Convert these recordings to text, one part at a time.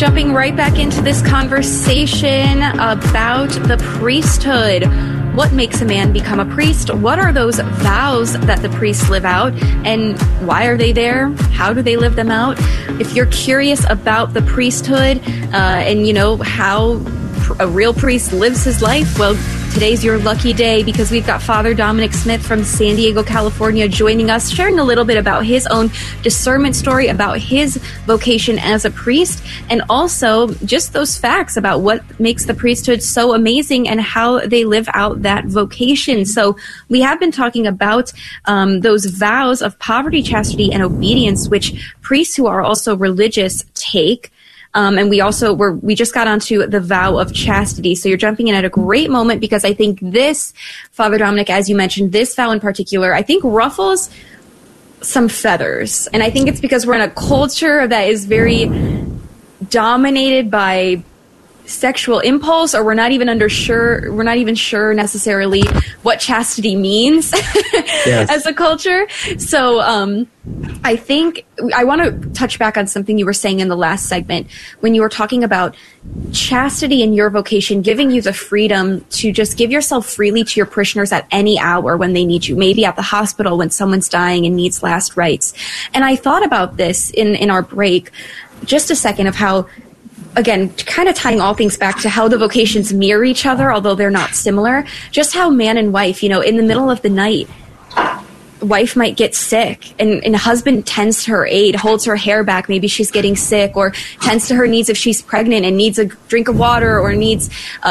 Jumping right back into this conversation about the priesthood. What makes a man become a priest? What are those vows that the priests live out? And why are they there? How do they live them out? If you're curious about the priesthood and you know how a real priest lives his life, well, today's your lucky day because we've got Father Dominic Smith from San Diego, California joining us, sharing a little bit about his own discernment story, about his vocation as a priest, and also just those facts about what makes the priesthood so amazing and how they live out that vocation. So we have been talking about those vows of poverty, chastity, and obedience, which priests who are also religious take. And we just got onto the vow of chastity. So you're jumping in at a great moment because I think this, Father Dominic, as you mentioned, this vow in particular, I think ruffles some feathers. And I think it's because we're in a culture that is very dominated by sexual impulse, or we're not even sure necessarily what chastity means yes. as a culture. So I think I want to touch back on something you were saying in the last segment when you were talking about chastity in your vocation, giving you the freedom to just give yourself freely to your parishioners at any hour when they need you, maybe at the hospital when someone's dying and needs last rites. And I thought about this in our break just a second of how, again, kind of tying all things back to how the vocations mirror each other, although they're not similar, just how man and wife, in the middle of the night, wife might get sick and husband tends to her aid, holds her hair back, maybe she's getting sick, or tends to her needs if she's pregnant and needs a drink of water or needs,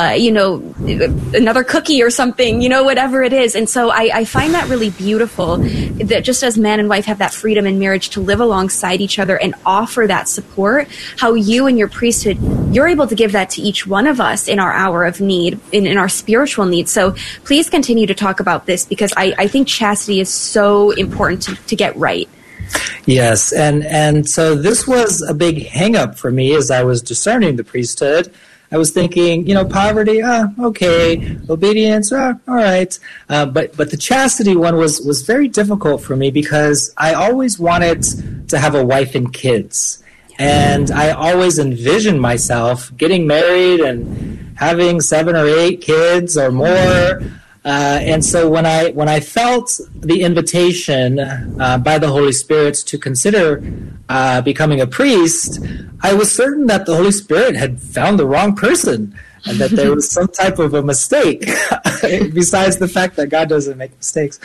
another cookie or something, whatever it is. And so I find that really beautiful that just as man and wife have that freedom in marriage to live alongside each other and offer that support, how you and your priesthood, you're able to give that to each one of us in our hour of need, in our spiritual need. So please continue to talk about this because I think chastity is so important to get right. Yes, and so this was a big hang-up for me as I was discerning the priesthood. I was thinking, poverty, okay, obedience, all right. But the chastity one was very difficult for me because I always wanted to have a wife and kids. And I always envisioned myself getting married and having 7 or 8 kids or more. And so when I felt the invitation by the Holy Spirit to consider becoming a priest, I was certain that the Holy Spirit had found the wrong person and that there was some type of a mistake besides the fact that God doesn't make mistakes.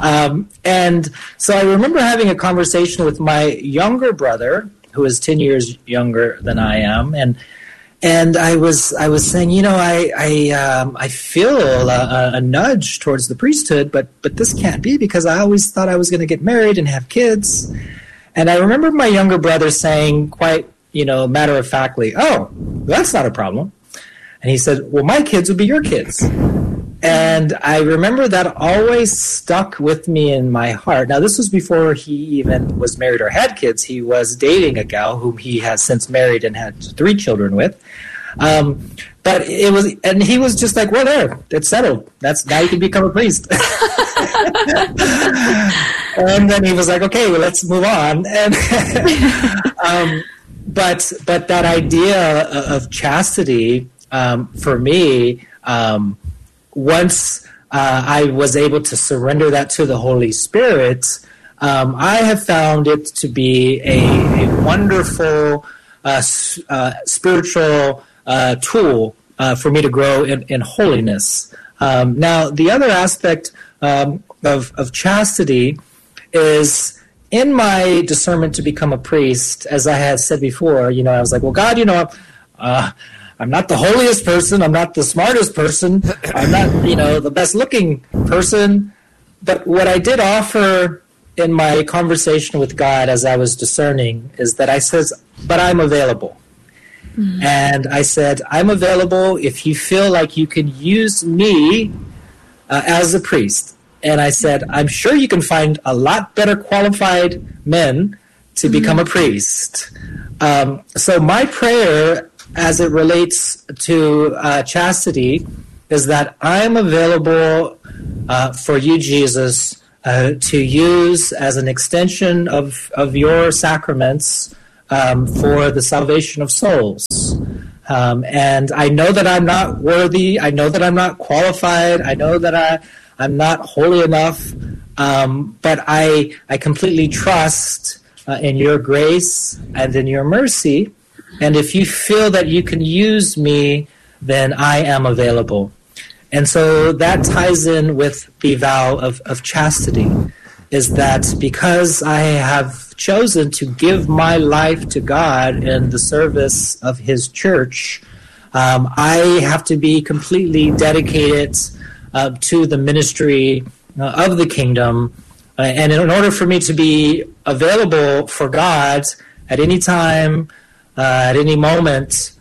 And so I remember having a conversation with my younger brother, who is 10 years younger than I am, and I was saying, I feel a nudge towards the priesthood, but this can't be because I always thought I was going to get married and have kids. And I remember my younger brother saying quite, matter-of-factly, oh, that's not a problem. And he said, well, my kids would be your kids. And I remember that always stuck with me in my heart. Now, this was before he even was married or had kids. He was dating a gal whom he has since married and had 3 children with. But it was, and he was just like, well, there, it's settled. Now you can become a priest. And then he was like, okay, well, let's move on. And but that idea of chastity for me, once I was able to surrender that to the Holy Spirit, I have found it to be a wonderful spiritual tool for me to grow in holiness. Now, the other aspect of chastity is in my discernment to become a priest, as I had said before, I was like, well, God, I'm not the holiest person. I'm not the smartest person. I'm not, the best looking person. But what I did offer in my conversation with God as I was discerning is that I said, but I'm available. Mm-hmm. And I said, I'm available if you feel like you can use me as a priest. And I said, I'm sure you can find a lot better qualified men to mm-hmm. become a priest. So my prayer as it relates to chastity is that I'm available for you, Jesus, to use as an extension of your sacraments for the salvation of souls. And I know that I'm not worthy. I know that I'm not qualified. I know that I'm not holy enough. But I completely trust in your grace and in your mercy. And if you feel that you can use me, then I am available. And so that ties in with the vow of chastity, is that because I have chosen to give my life to God in the service of His church, I have to be completely dedicated to the ministry of the kingdom. And in order for me to be available for God at any time, at any moment,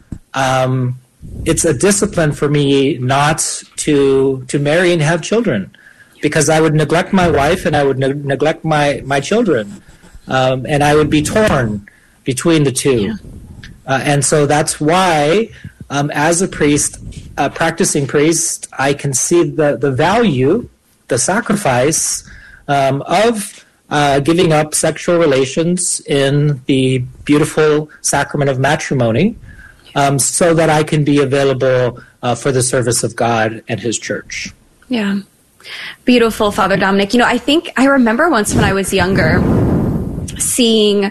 it's a discipline for me not to marry and have children, because I would neglect my wife and I would neglect my children, and I would be torn between the two. Yeah. And so that's why, as a priest, a practicing priest, I can see the value, the sacrifice of giving up sexual relations in the beautiful sacrament of matrimony, so that I can be available for the service of God and His church. Yeah. Beautiful, Father Dominic. I think I remember once when I was younger seeing,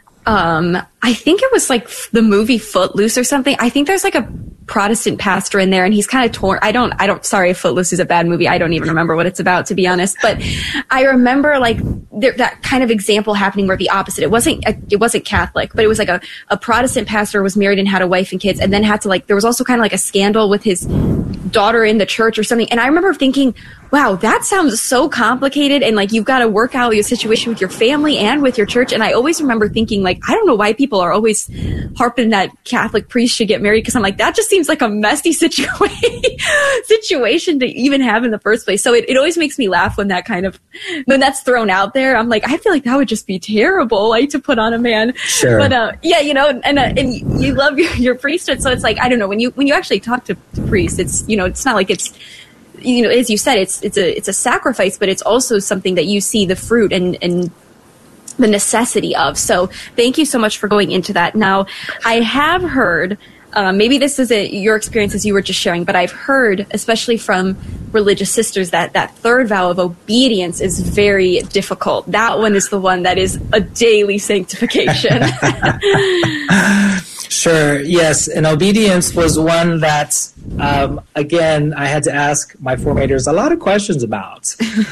I think it was like the movie Footloose or something. I think there's like a Protestant pastor in there, and he's kind of torn. Sorry if Footloose is a bad movie. I don't even remember what it's about, to be honest. But I remember like that kind of example happening where the opposite. It wasn't Catholic, but it was like a Protestant pastor was married and had a wife and kids, and then had to there was also kind of like a scandal with his daughter in the church or something. And I remember thinking, wow, that sounds so complicated, and you've got to work out your situation with your family and with your church. And I always remember thinking, I don't know why people are always harping that Catholic priests should get married, because I'm like, that just seems like a messy situation to even have in the first place. So it always makes me laugh when when that's thrown out there. I'm like, I feel like that would just be terrible, to put on a man. Sure. But and you love your priesthood, so it's I don't know, when you actually talk to priests, it's it's not like it's, as you said, it's a sacrifice, but it's also something that you see the fruit and the necessity of. So thank you so much for going into that. Now, I have heard, maybe this is your experience as you were just sharing, but I've heard, especially from religious sisters, that third vow of obedience is very difficult. That one is the one that is a daily sanctification. Sure, yes. And obedience was one that, again, I had to ask my formators a lot of questions about.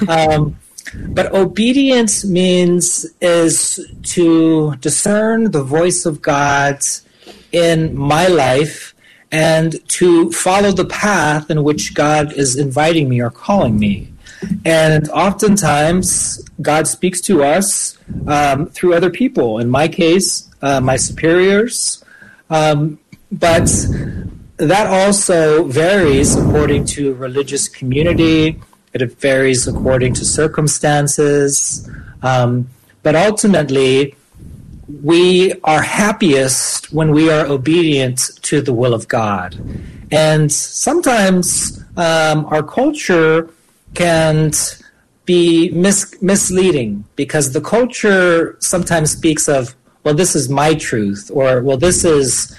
But obedience is to discern the voice of God in my life and to follow the path in which God is inviting me or calling me. And oftentimes, God speaks to us through other people. In my case, my superiors. But that also varies according to religious community. It varies according to circumstances. But ultimately, we are happiest when we are obedient to the will of God. And sometimes our culture can be misleading, because the culture sometimes speaks of, well, this is my truth, or, well, this is,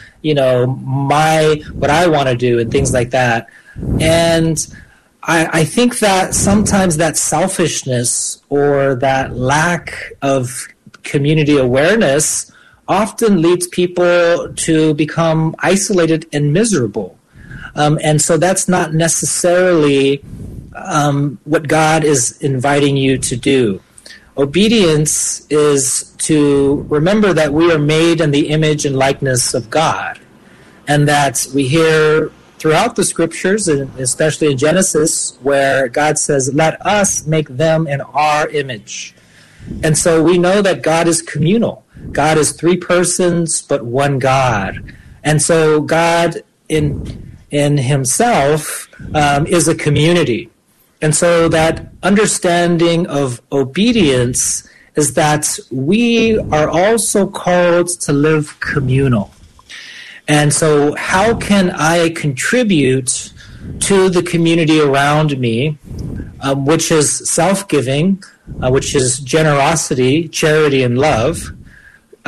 what I want to do, and things like that. And I think that sometimes that selfishness or that lack of community awareness often leads people to become isolated and miserable. And so that's not necessarily what God is inviting you to do. Obedience is to remember that we are made in the image and likeness of God, and that we hear throughout the scriptures, and especially in Genesis, where God says, let us make them in our image. And so we know that God is communal. God is three persons, but one God. And so God in himself is a community. And so that understanding of obedience is that we are also called to live communal. And so how can I contribute to the community around me, which is self-giving, which is generosity, charity, and love?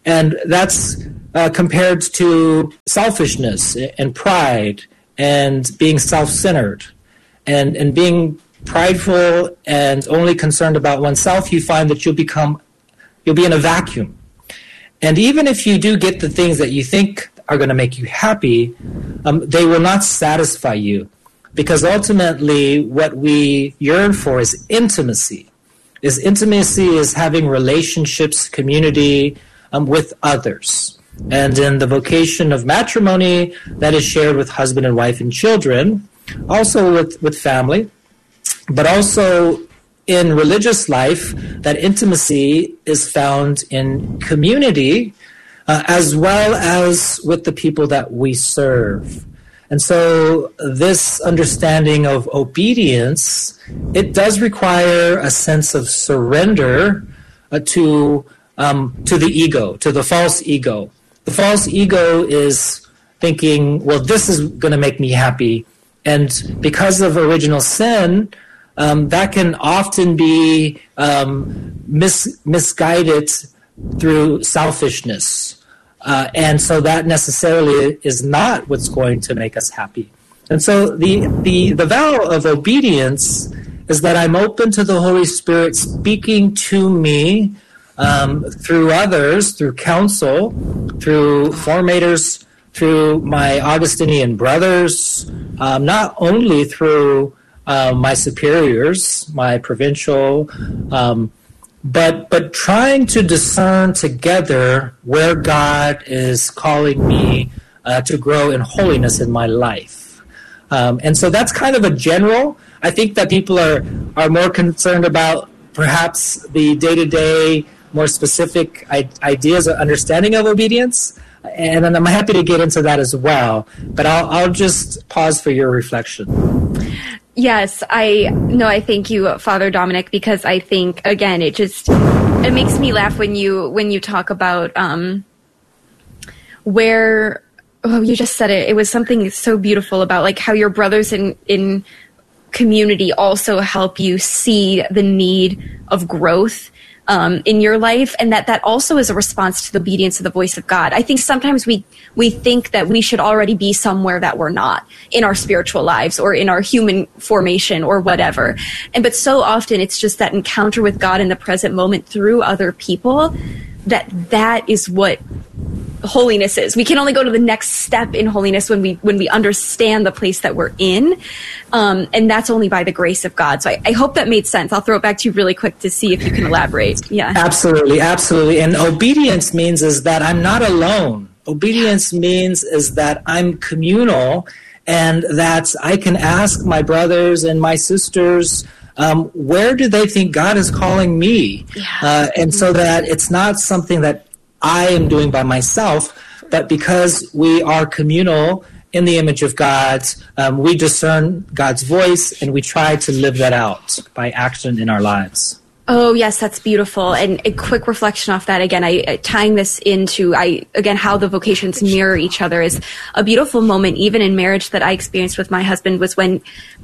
And that's compared to selfishness and pride and being self-centered and being prideful and only concerned about oneself. You find that you'll be in a vacuum. And even if you do get the things that you think are going to make you happy, they will not satisfy you, because ultimately what we yearn for is intimacy. Intimacy is having relationships, community with others. And in the vocation of matrimony, that is shared with husband and wife and children, also with family, but also in religious life, that intimacy is found in community as well as with the people that we serve. And so this understanding of obedience, it does require a sense of surrender to the ego, to the false ego. The false ego is thinking, well, this is going to make me happy. And because of original sin, that can often be misguided through selfishness. And so that necessarily is not what's going to make us happy. And so the vow of obedience is that I'm open to the Holy Spirit speaking to me through others, through counsel, through formators, through my Augustinian brothers, not only through my superiors, my provincial, but trying to discern together where God is calling me to grow in holiness in my life. And so that's kind of a general. I think that people are more concerned about perhaps the day-to-day, more specific ideas or understanding of obedience. And I'm happy to get into that as well. But I'll just pause for your reflection. Yes, I thank you, Father Dominic, because I think, again, it makes me laugh when you talk about where, you just said it. It was something so beautiful about like how your brothers in community also help you see the need of growth in your life, and that also is a response to the obedience of the voice of God. I think sometimes we think that we should already be somewhere that we're not in our spiritual lives or in our human formation or whatever. But so often it's just that encounter with God in the present moment through other people that is what holiness is. We can only go to the next step in holiness when we understand the place that we're in, and that's only by the grace of God. So I hope that made sense. I'll throw it back to you really quick to see if you can elaborate. Yeah, absolutely. And obedience means is that I'm not alone. Obedience means is that I'm communal, and that I can ask my brothers and my sisters, where do they think God is calling me? Yeah. And so that it's not something that I am doing by myself, but because we are communal in the image of God, we discern God's voice and we try to live that out by action in our lives. Oh, yes, that's beautiful. And a quick reflection off that, again, tying this into, how the vocations mirror each other is a beautiful moment, even in marriage, that I experienced with my husband, was when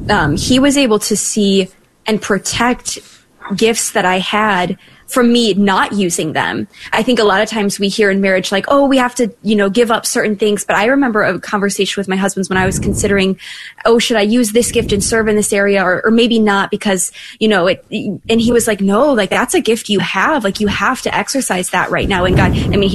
he was able to see and protect gifts that I had from me not using them. I think a lot of times we hear in marriage like, oh, we have to, give up certain things. But I remember a conversation with my husband when I was considering, oh, should I use this gift and serve in this area or maybe not because, and he was like, no, like that's a gift you have. Like you have to exercise that right now. And God,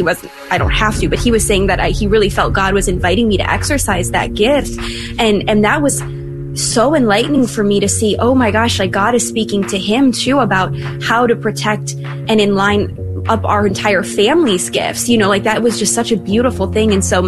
I don't have to, but he was saying that he really felt God was inviting me to exercise that gift. And that was so enlightening for me to see, oh my gosh, like God is speaking to him too about how to protect and in line up our entire family's gifts. That was just such a beautiful thing. And so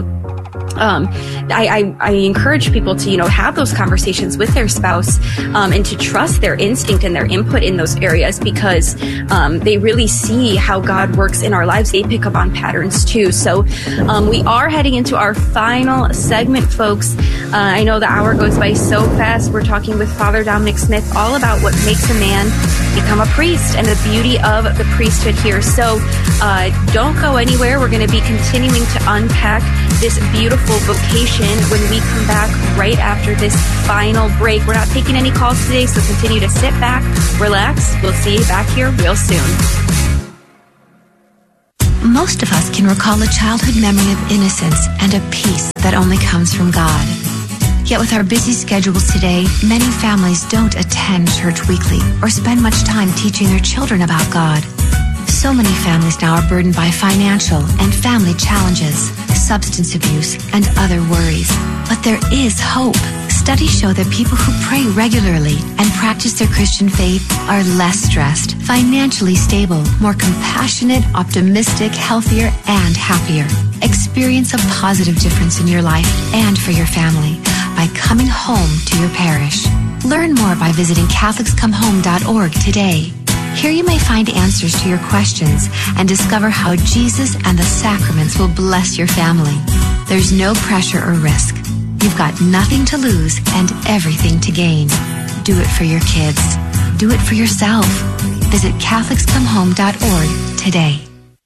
I encourage people to, have those conversations with their spouse and to trust their instinct and their input in those areas because they really see how God works in our lives. They pick up on patterns too. So we are heading into our final segment, folks. I know the hour goes by so fast. We're talking with Father Dominic Smith all about what makes a man become a priest and the beauty of the priesthood here. So don't go anywhere. We're going to be continuing to unpack this beautiful vocation when we come back right after this final break. We're not taking any calls today, so continue to sit back, relax. We'll see you back here real soon. Most of us can recall a childhood memory of innocence and a peace that only comes from God. Yet with our busy schedules today, many families don't attend church weekly or spend much time teaching their children about God. So many families now are burdened by financial and family challenges, substance abuse, and other worries. But there is hope. Studies show that people who pray regularly and practice their Christian faith are less stressed, financially stable, more compassionate, optimistic, healthier, and happier. Experience a positive difference in your life and for your family by coming home to your parish. Learn more by visiting CatholicsComeHome.org today. Here you may find answers to your questions and discover how Jesus and the sacraments will bless your family. There's no pressure or risk. You've got nothing to lose and everything to gain. Do it for your kids. Do it for yourself. Visit CatholicsComeHome.org today.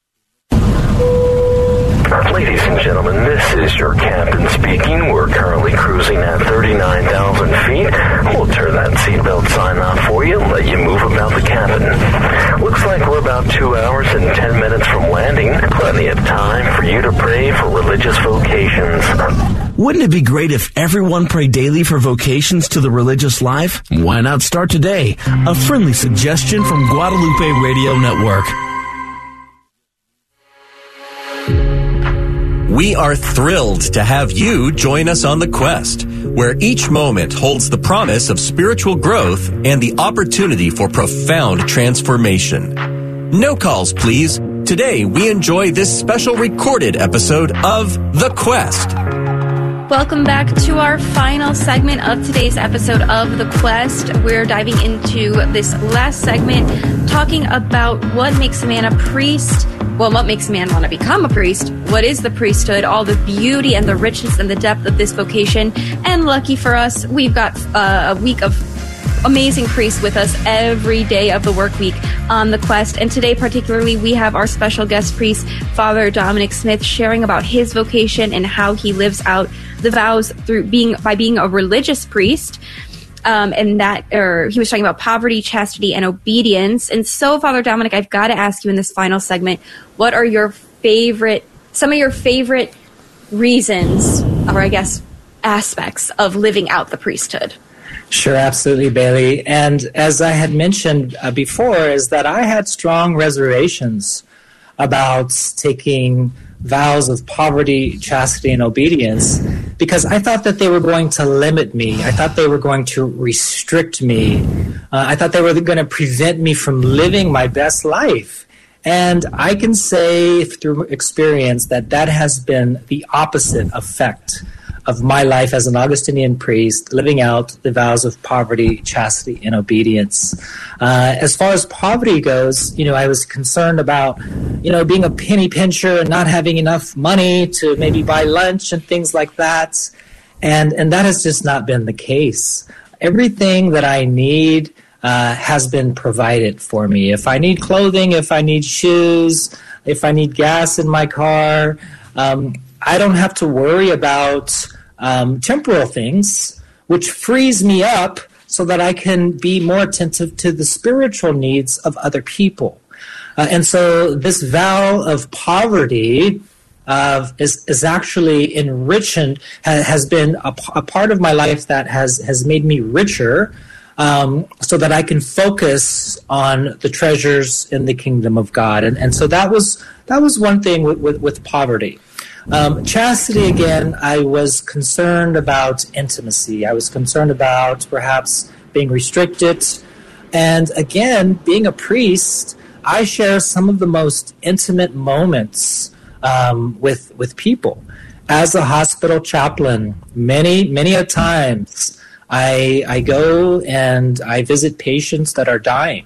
Ladies and gentlemen, this is your captain speaking. We're currently cruising at 39,000 feet. We'll turn that seatbelt sign off for you and let you move about the cabin. Looks like we're about 2 hours and 10 minutes from landing. Plenty of time for you to pray for religious vocations. Wouldn't it be great if everyone prayed daily for vocations to the religious life? Why not start today? A friendly suggestion from Guadalupe Radio Network. We are thrilled to have you join us on The Quest, where each moment holds the promise of spiritual growth and the opportunity for profound transformation. No calls, please. Today, we enjoy this special recorded episode of The Quest. Welcome back to our final segment of today's episode of The Quest. We're diving into this last segment, talking about what makes a man a priest. Well, what makes a man want to become a priest? What is the priesthood? All the beauty and the richness and the depth of this vocation. And lucky for us, we've got a week of amazing priests with us every day of the work week on The Quest. And today particularly, we have our special guest priest, Father Dominic Smith, sharing about his vocation and how he lives out the vows by being a religious priest. And he was talking about poverty, chastity, and obedience. And so, Father Dominic, I've got to ask you in this final segment, what are some of your favorite reasons, or I guess aspects of living out the priesthood? Sure, absolutely, Bailey. And as I had mentioned before, is that I had strong reservations about taking vows of poverty, chastity, and obedience, because I thought that they were going to limit me. I thought they were going to restrict me. I thought they were going to prevent me from living my best life. And I can say through experience that has been the opposite effect of my life as an Augustinian priest, living out the vows of poverty, chastity, and obedience. As far as poverty goes, I was concerned about, being a penny pincher and not having enough money to maybe buy lunch and things like that. And that has just not been the case. Everything that I need has been provided for me. If I need clothing, if I need shoes, if I need gas in my car, I don't have to worry about temporal things, which frees me up so that I can be more attentive to the spiritual needs of other people. And so this vow of poverty is actually enriching, has been a part of my life that has made me richer, so that I can focus on the treasures in the kingdom of God. And so that was one thing with poverty. Chastity, again, I was concerned about intimacy. I was concerned about perhaps being restricted. And again, being a priest, I share some of the most intimate moments with people. As a hospital chaplain, many a times, I go and I visit patients that are dying.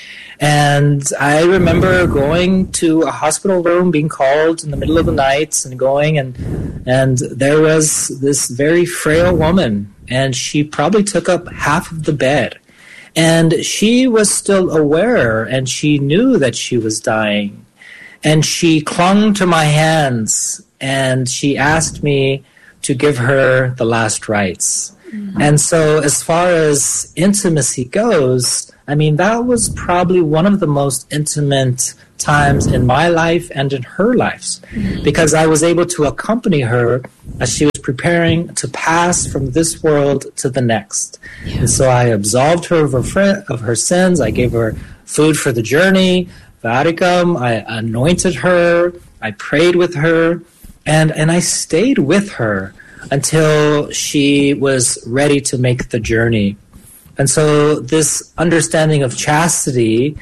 And I remember going to a hospital room, being called in the middle of the night, and going, and there was this very frail woman, and she probably took up half of the bed. And she was still aware, and she knew that she was dying. And she clung to my hands, and she asked me to give her the last rites. And so as far as intimacy goes, I mean, that was probably one of the most intimate times in my life and in her life, because I was able to accompany her as she was preparing to pass from this world to the next. And so I absolved her of her sins. I gave her food for the journey, viaticum. I anointed her. I prayed with her. And I stayed with her until she was ready to make the journey. And so this understanding of chastity,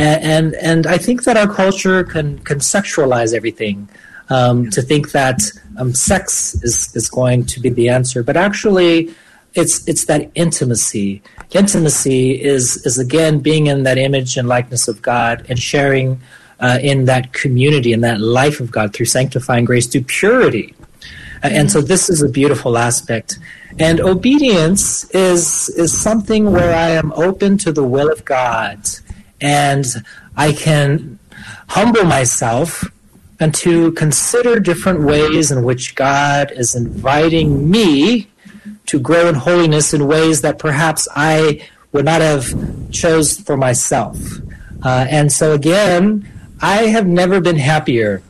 and I think that our culture can sexualize everything, to think that sex is going to be the answer. But actually, it's that intimacy. Intimacy is again being in that image and likeness of God and sharing in that community, in that life of God through sanctifying grace, through purity. And so this is a beautiful aspect. And obedience is something where I am open to the will of God, and I can humble myself and to consider different ways in which God is inviting me to grow in holiness in ways that perhaps I would not have chose for myself. And so again, I have never been happier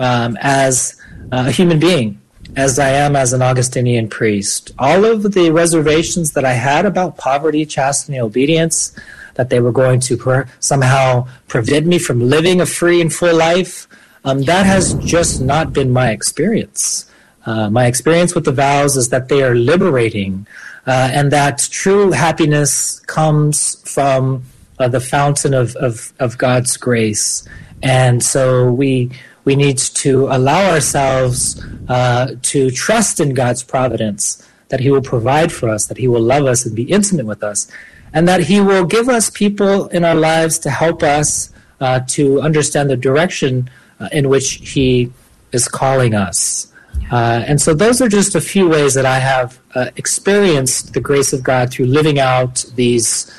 as a human being as I am as an Augustinian priest. All of the reservations that I had about poverty, chastity, and obedience, that they were going to somehow prevent me from living a free and full life, that has just not been my experience. My experience with the vows is that they are liberating, and that true happiness comes from the fountain of God's grace. And so we need to allow ourselves to trust in God's providence, that He will provide for us, that He will love us and be intimate with us, and that He will give us people in our lives to help us to understand the direction in which He is calling us. And so those are just a few ways that I have experienced the grace of God through living out these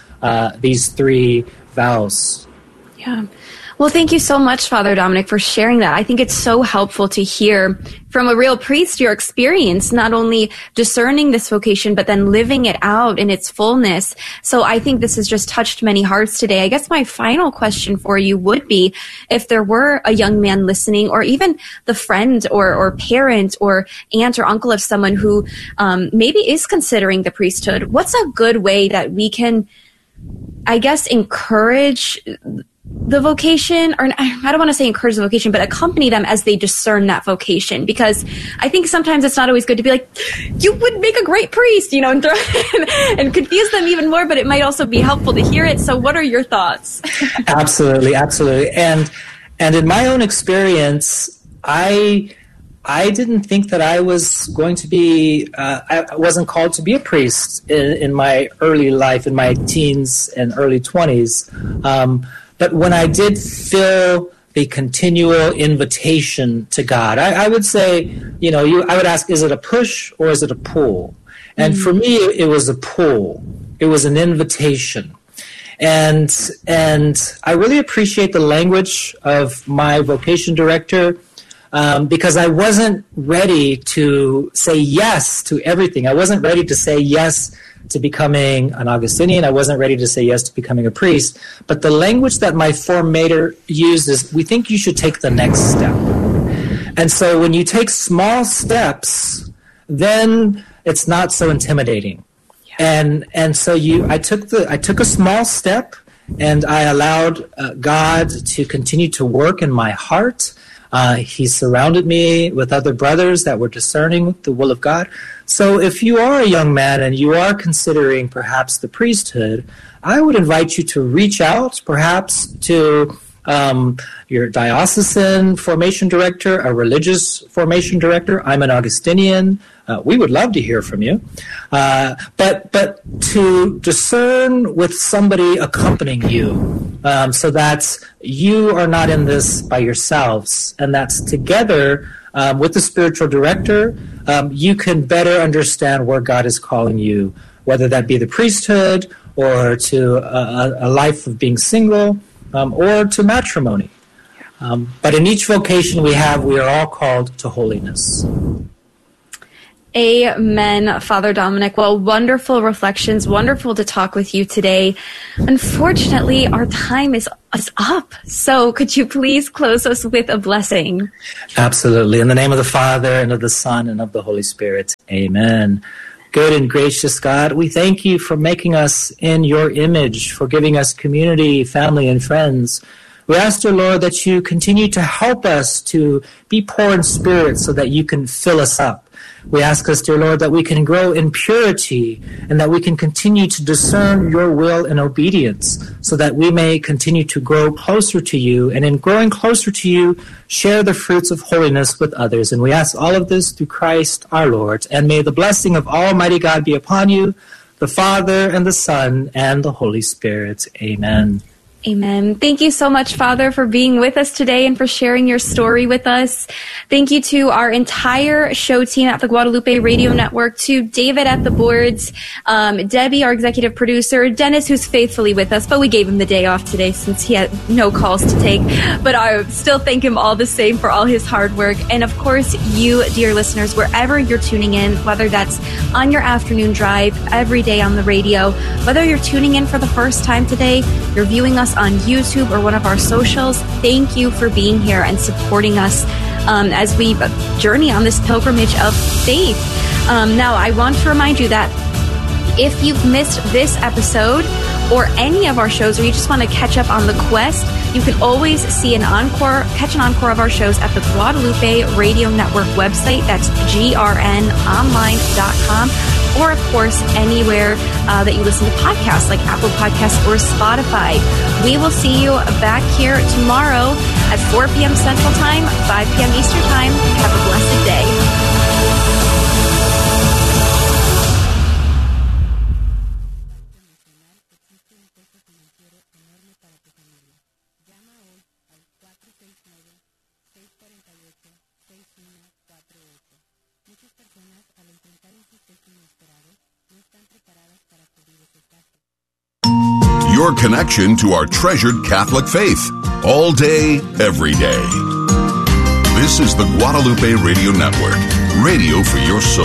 three vows. Yeah. Well, thank you so much, Father Dominic, for sharing that. I think it's so helpful to hear from a real priest your experience, not only discerning this vocation, but then living it out in its fullness. So I think this has just touched many hearts today. I guess my final question for you would be, if there were a young man listening, or even the friend or parent or aunt or uncle of someone who maybe is considering the priesthood, what's a good way that we can, I guess, encourage the vocation, or I don't want to say encourage the vocation, but accompany them as they discern that vocation? Because I think sometimes it's not always good to be like, you would make a great priest, and confuse them even more, but it might also be helpful to hear it. So what are your thoughts? Absolutely. And in my own experience, I didn't think that I was going to be, I wasn't called to be a priest in my early life, in my teens and early 20s. But when I did feel the continual invitation to God, I would say, I would ask, is it a push or is it a pull? And for me, it was a pull. It was an invitation. And I really appreciate the language of my vocation director, because I wasn't ready to say yes to everything. I wasn't ready to say yes to becoming an Augustinian. I wasn't ready to say yes to becoming a priest. But the language that my formator used is, we think you should take the next step. And so when you take small steps, then it's not so intimidating. Yeah. And so I took a small step, and I allowed God to continue to work in my heart. He surrounded me with other brothers that were discerning the will of God. So if you are a young man and you are considering perhaps the priesthood, I would invite you to reach out perhaps to your diocesan formation director, a religious formation director. I'm an Augustinian. We would love to hear from you. But to discern with somebody accompanying you, so that you are not in this by yourselves, and that's together with the spiritual director, you can better understand where God is calling you, whether that be the priesthood or to a life of being single, or to matrimony. But in each vocation we are all called to holiness. Amen, Father Dominic. Well, wonderful reflections. Wonderful to talk with you today. Unfortunately, our time is up. So could you please close us with a blessing? Absolutely. In the name of the Father, and of the Son, and of the Holy Spirit. Amen. Good and gracious God, we thank you for making us in your image, for giving us community, family, and friends. We ask, dear Lord, that you continue to help us to be poor in spirit so that you can fill us up. We ask us, dear Lord, that we can grow in purity and that we can continue to discern your will in obedience so that we may continue to grow closer to you, and in growing closer to you, share the fruits of holiness with others. And we ask all of this through Christ our Lord. And may the blessing of Almighty God be upon you, the Father and the Son and the Holy Spirit. Amen. Amen. Thank you so much, Father, for being with us today and for sharing your story with us. Thank you to our entire show team at the Guadalupe Radio Network, to David at the boards, Debbie, our executive producer, Dennis, who's faithfully with us, but we gave him the day off today since he had no calls to take. But I still thank him all the same for all his hard work. And of course, you, dear listeners, wherever you're tuning in, whether that's on your afternoon drive, every day on the radio, whether you're tuning in for the first time today, you're viewing us on YouTube or one of our socials, thank you for being here and supporting us as we journey on this pilgrimage of faith. Now, I want to remind you that if you've missed this episode or any of our shows, or you just want to catch up on the quest, you can always see catch an encore of our shows at the Guadalupe Radio Network website. That's grnonline.com. Or, of course, anywhere that you listen to podcasts, like Apple Podcasts or Spotify. We will see you back here tomorrow at 4 p.m. Central Time, 5 p.m. Eastern Time. Have a blessed day. Your connection to our treasured Catholic faith, all day, every day. This is the Guadalupe Radio Network, radio for your soul.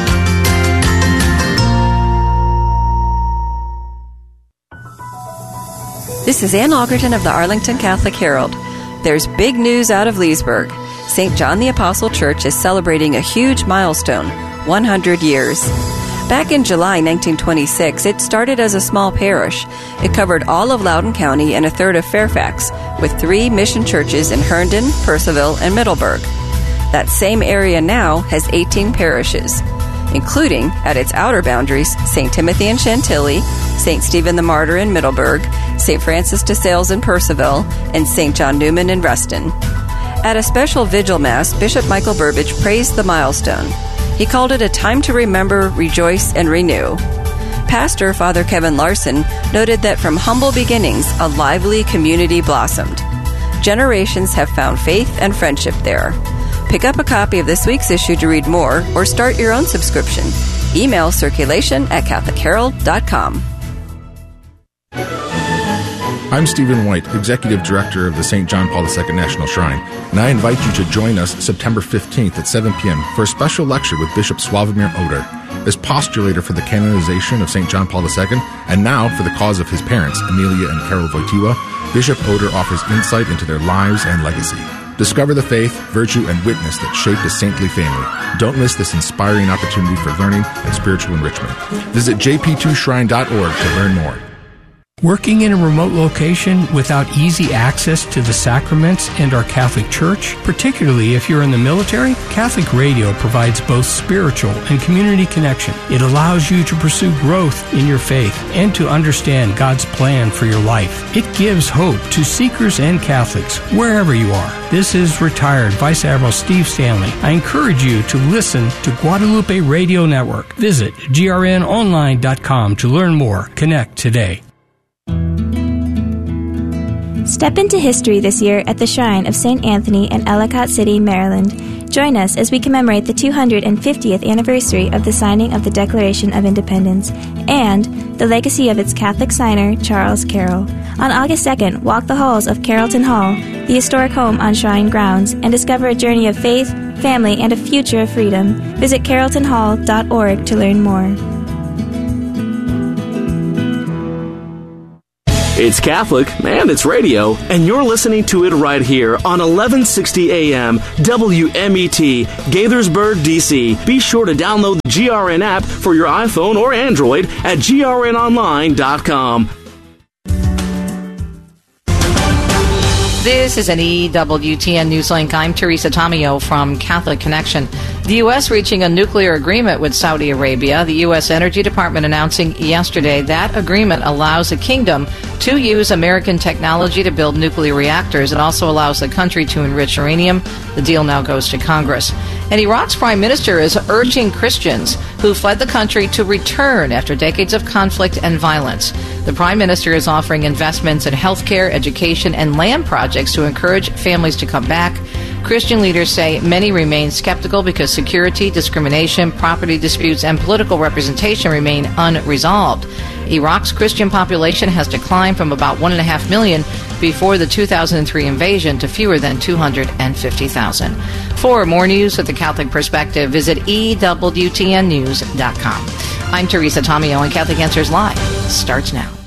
This is Ann Algerton of the Arlington Catholic Herald. There's big news out of Leesburg. St. John the Apostle Church is celebrating a huge milestone, 100 years. Back in July 1926, it started as a small parish. It covered all of Loudoun County and a third of Fairfax, with 3 mission churches in Herndon, Purcellville, and Middleburg. That same area now has 18 parishes, including, at its outer boundaries, St. Timothy in Chantilly, St. Stephen the Martyr in Middleburg, St. Francis de Sales in Purcellville, and St. John Newman in Reston. At a special vigil mass, Bishop Michael Burbidge praised the milestone. He called it a time to remember, rejoice, and renew. Pastor Father Kevin Larson noted that from humble beginnings, a lively community blossomed. Generations have found faith and friendship there. Pick up a copy of this week's issue to read more, or start your own subscription. Email circulation@catholicherald.com. I'm Stephen White, Executive Director of the St. John Paul II National Shrine, and I invite you to join us September 15th at 7 p.m. for a special lecture with Bishop Sławomir Oder. As postulator for the canonization of St. John Paul II, and now for the cause of his parents, Amelia and Karol Wojtyła, Bishop Oder offers insight into their lives and legacy. Discover the faith, virtue, and witness that shaped a saintly family. Don't miss this inspiring opportunity for learning and spiritual enrichment. Visit jp2shrine.org to learn more. Working in a remote location without easy access to the sacraments and our Catholic Church, particularly if you're in the military, Catholic Radio provides both spiritual and community connection. It allows you to pursue growth in your faith and to understand God's plan for your life. It gives hope to seekers and Catholics wherever you are. This is retired Vice Admiral Steve Stanley. I encourage you to listen to Guadalupe Radio Network. Visit grnonline.com to learn more. Connect today. Step into history this year at the Shrine of St. Anthony in Ellicott City, Maryland. Join us as we commemorate the 250th anniversary of the signing of the Declaration of Independence and the legacy of its Catholic signer, Charles Carroll. On August 2nd, walk the halls of Carrollton Hall, the historic home on Shrine grounds, and discover a journey of faith, family, and a future of freedom. Visit carrolltonhall.org to learn more. It's Catholic, and it's radio, and you're listening to it right here on 1160 AM WMET, Gaithersburg, D.C. Be sure to download the GRN app for your iPhone or Android at grnonline.com. This is an EWTN Newslink. I'm Teresa Tomeo from Catholic Connection. The U.S. reaching a nuclear agreement with Saudi Arabia. The U.S. Energy Department announcing yesterday that agreement allows the kingdom to use American technology to build nuclear reactors. It also allows the country to enrich uranium. The deal now goes to Congress. And Iraq's prime minister is urging Christians who fled the country to return after decades of conflict and violence. The prime minister is offering investments in healthcare, education, and land projects to encourage families to come back. Christian leaders say many remain skeptical because security, discrimination, property disputes, and political representation remain unresolved. Iraq's Christian population has declined from about 1.5 million before the 2003 invasion to fewer than 250,000. For more news with the Catholic perspective, visit EWTNnews.com. I'm Teresa Tomeo, and Catholic Answers Live starts now.